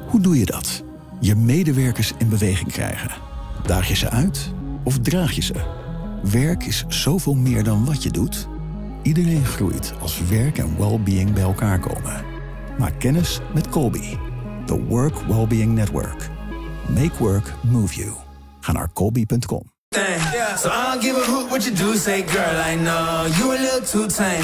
Hoe doe je dat? Je medewerkers in beweging krijgen. Daag je ze uit of draag je ze? Werk is zoveel meer dan wat je doet. Iedereen groeit als werk en well-being bij elkaar komen. Maak kennis met Colby, the Work Wellbeing Network. Make work move you. Ga naar colby.com. So I don't give a hoot what you do, say girl, I know you a little too tame.